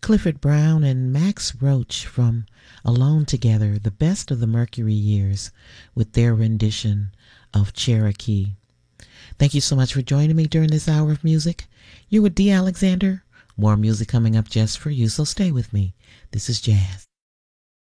Clifford Brown and Max Roach from Alone Together, the best of the Mercury years, with their rendition of Cherokee. Thank you so much for joining me during this hour of music. You're with D. Alexander. More music coming up just for you, so stay with me. This is Jazz.